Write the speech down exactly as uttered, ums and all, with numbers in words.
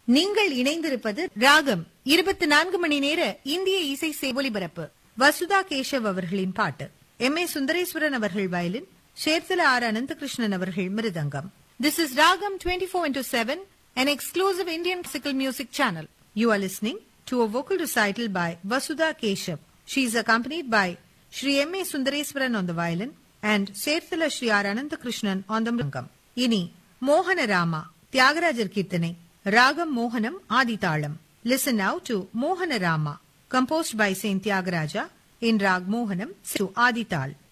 நீங்கள் இணைந்திருப்பது ராகம் இருபத்தி நான்கு மணி நேர இந்திய இசை ஒலிபரப்பு. வசுதா கேஷவ் அவர்களின் பாட்டு, எம் ஏ சுந்தரேஸ்வரன் அவர்கள் வயலின், சேர்த்தல ஆர் அனந்தகிருஷ்ணன் அவர்கள் மிருதங்கம். This is Ragam twenty-four into seven, an exclusive Indian classical music channel. You are listening to a vocal recital by Vasudha Keshav. She is accompanied by Shri M A Sundareswaran on the violin and Serthala Shri R Ananthakrishnan on the mridangam. Ini Mohana Rama, Tyagarajar Kirthanai, Ragam Mohanam Adithalam. Listen now to Mohana Rama, composed by Saint Tyagaraja in Rag Mohanam to Adithal.